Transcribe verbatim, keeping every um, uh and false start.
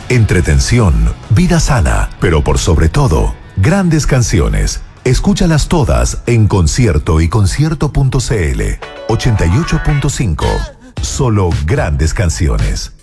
entretención, vida sana, pero por sobre todo, grandes canciones. Escúchalas todas en Concierto y concierto punto c l. ochenta y ocho punto cinco. Solo grandes canciones.